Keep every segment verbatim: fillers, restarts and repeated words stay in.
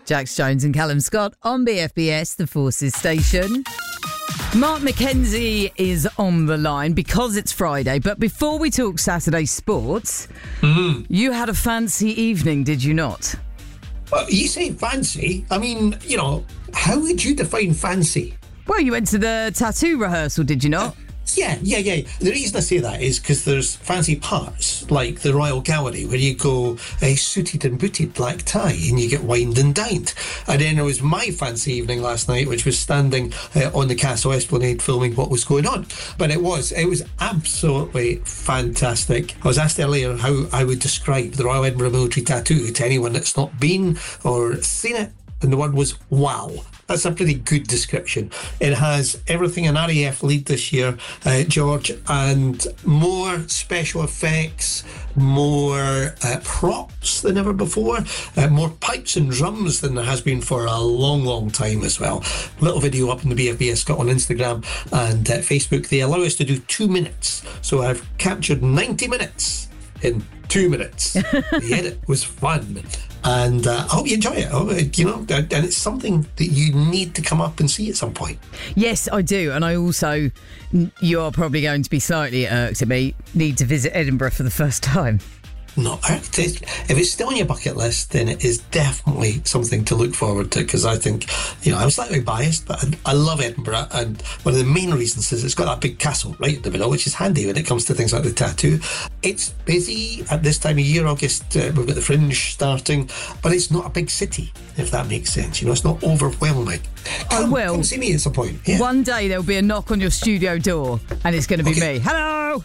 Jax Jones and Callum Scott on B F B S, the Forces station. Mark McKenzie is on the line because it's Friday. But before we talk Saturday sports, mm-hmm. you had a fancy evening, did you not? Well, you say fancy. I mean, you know, how would you define fancy? Well, you went to the tattoo rehearsal, did you not? Uh, yeah, yeah, yeah. The reason I say that is because there's fancy parts, like the Royal Gallery, where you go uh, suited and booted, black tie, and you get wined and dined. And then there was my fancy evening last night, which was standing uh, on the Castle Esplanade filming what was going on. But it was, it was absolutely fantastic. I was asked earlier how I would describe the Royal Edinburgh Military Tattoo to anyone that's not been or seen it. And the word was wow. That's a pretty good description. It has everything an R A F lead this year, uh, George, and more special effects, more uh, props than ever before, uh, more pipes and drums than there has been for a long, long time as well. Little video up in the B F B S Scott on Instagram and uh, Facebook. They allow us to do two minutes. So I've captured ninety minutes in two minutes. The edit was fun. And uh, I hope you enjoy it. Oh, you know, and it's something that you need to come up and see at some point. Yes, I do. And I also, you're probably going to be slightly irked at me, need to visit Edinburgh for the first time. No, if it's still on your bucket list, then it is definitely something to look forward to, because I think, you know, I'm slightly biased, but I, I love Edinburgh, and one of the main reasons is it's got that big castle right in the middle, which is handy when it comes to things like the tattoo. It's busy at this time of year, August, uh, we've got the Fringe starting, but it's not a big city, if that makes sense. You know, it's not overwhelming. Come, I will. Come see me at some point. Yeah. One day there'll be a knock on your studio door, and it's going to be okay. me. Hello!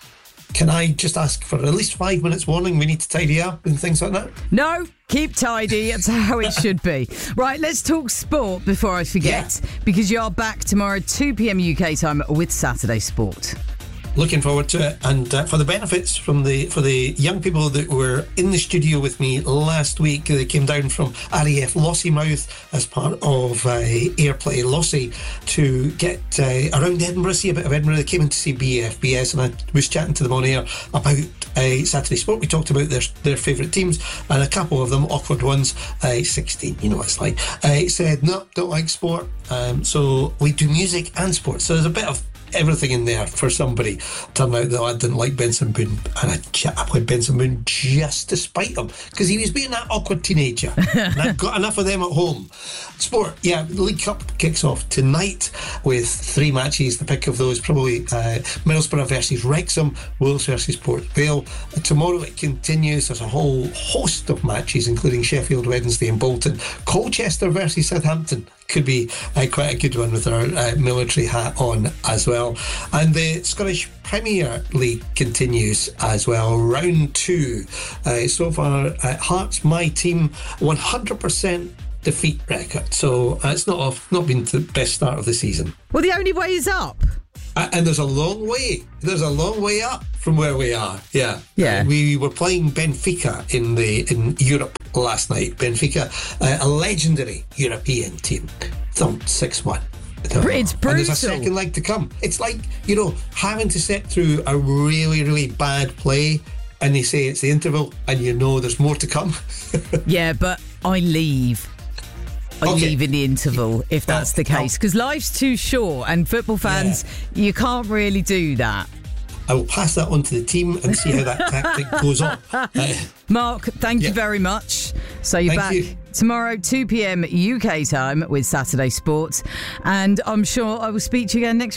Can I just ask for at least five minutes warning? We need to tidy up and things like that? No, keep tidy. That's how it should be. Right, let's talk sport before I forget, yeah. because you are back tomorrow, two p.m. U K time with Saturday Sport. Looking forward to it, and uh, for the benefits from the for the young people that were in the studio with me last week, they came down from R A F Lossiemouth as part of uh, Airplay Lossie to get uh, around Edinburgh, see a bit of Edinburgh. They came in to see B F B S, and I was chatting to them on air about uh, Saturday Sport. We talked about their their favourite teams, and a couple of them, awkward ones, uh, sixteen, you know what it's like, uh, said, no, don't like sport. Um, so we do music and sport. So there's a bit of everything in there for somebody. Turned out that I didn't like Benson Boone, and I, I played Benson Boone just to spite him, because he was being that awkward teenager, and I've got enough of them at home. Sport, yeah, the League Cup kicks off tonight with three matches. The pick of those probably uh, Middlesbrough versus Wrexham, Wolves versus Port Vale. Uh, tomorrow it continues. There's a whole host of matches, including Sheffield Wednesday and Bolton. Colchester versus Southampton could be uh, quite a good one with our uh, military hat on as well. And the Scottish Premier League continues as well. Round two. Uh, so far, uh, Hearts, my team, one hundred percent defeat record. So uh, it's not off, not been the best start of the season. Well, the only way is up. Uh, and there's a long way. There's a long way up from where we are. Yeah. Yeah. Uh, we were playing Benfica in the in Europe last night. Benfica, uh, a legendary European team, thumped six one. It's brutal. And there's a second leg to come. It's like, you know, having to sit through a really, really bad play, and they say it's the interval, and you know there's more to come. Yeah, but I leave. I okay. leave in the interval if that's oh, the case, because life's too short, and football fans, yeah. you can't really do that. I will pass that on to the team and see how that tactic goes on. Uh, Mark, thank yeah. you very much. So you're thank back you. tomorrow, two p.m. U K time with Saturday Sports, and I'm sure I will speak to you again next